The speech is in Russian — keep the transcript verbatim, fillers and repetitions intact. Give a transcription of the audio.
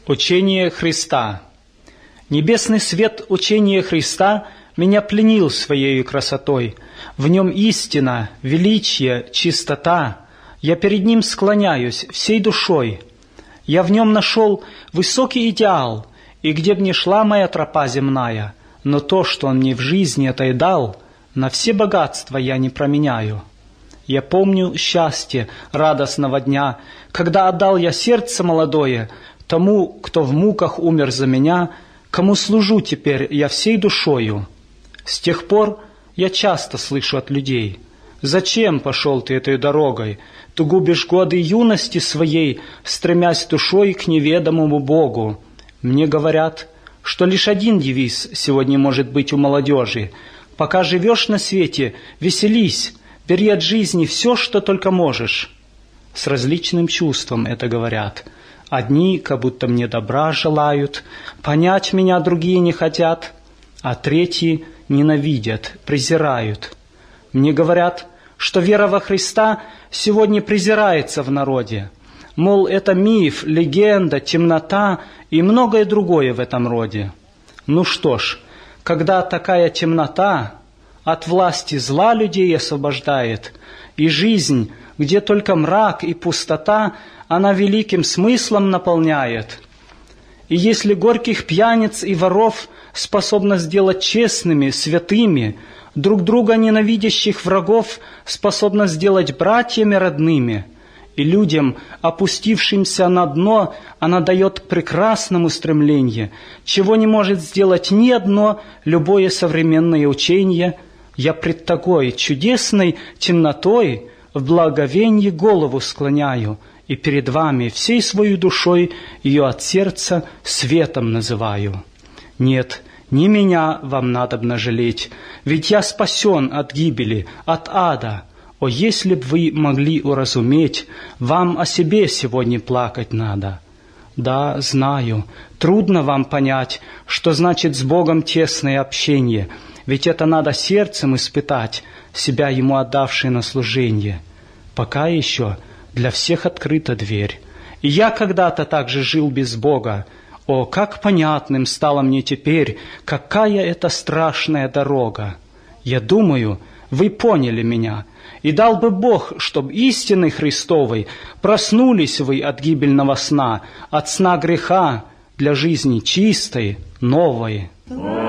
Учение Христа. Небесный свет учения Христа меня пленил своей красотой. В нем истина, величие, чистота. Я перед ним склоняюсь всей душой. Я в нем нашел высокий идеал, и где б ни шла моя тропа земная, но то, что он мне в жизни этой дал, на все богатства я не променяю. Я помню счастье радостного дня, когда отдал я сердце молодое тому, кто в муках умер за меня, кому служу теперь я всей душою. С тех пор я часто слышу от людей: «Зачем пошел ты этой дорогой? Ты губишь годы юности своей, стремясь душой к неведомому Богу». Мне говорят, что лишь один девиз сегодня может быть у молодежи: «Пока живешь на свете, веселись, бери от жизни все, что только можешь». С различным чувством это говорят. Одни, как будто мне добра желают, понять меня другие не хотят, а третьи ненавидят, презирают. Мне говорят, что вера во Христа сегодня презирается в народе. Мол, это миф, легенда, темнота и многое другое в этом роде. Ну что ж, когда такая темнота от власти зла людей освобождает, и жизнь, где только мрак и пустота, она великим смыслом наполняет. И если горьких пьяниц и воров способна сделать честными, святыми, друг друга ненавидящих врагов способна сделать братьями родными, и людям, опустившимся на дно, она дает к прекрасному стремлению, чего не может сделать ни одно любое современное учение, я пред такой чудесной темнотой в благовенье голову склоняю, и перед вами всей своей душой ее от сердца светом называю. Нет, не меня вам надобно жалеть, ведь я спасен от гибели, от ада. О, если б вы могли уразуметь, вам о себе сегодня плакать надо. Да, знаю, трудно вам понять, что значит с Богом тесное общение, ведь это надо сердцем испытать, себя Ему отдавший на служение. Пока еще для всех открыта дверь. И я когда-то также жил без Бога. О, как понятным стало мне теперь, какая это страшная дорога. Я думаю, вы поняли меня, и дал бы Бог, чтоб истиной Христовой проснулись вы от гибельного сна, от сна греха для жизни чистой, новой.